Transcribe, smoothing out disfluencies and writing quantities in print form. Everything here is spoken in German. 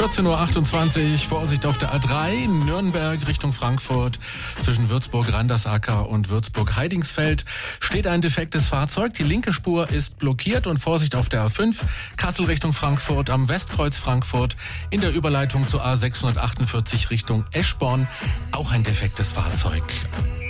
14:28 Uhr, Vorsicht auf der A3, Nürnberg Richtung Frankfurt. Zwischen Würzburg-Randersacker und Würzburg-Heidingsfeld steht ein defektes Fahrzeug. Die linke Spur ist blockiert und Vorsicht auf der A5, Kassel Richtung Frankfurt, am Westkreuz Frankfurt. In der Überleitung zur A648 Richtung Eschborn auch ein defektes Fahrzeug.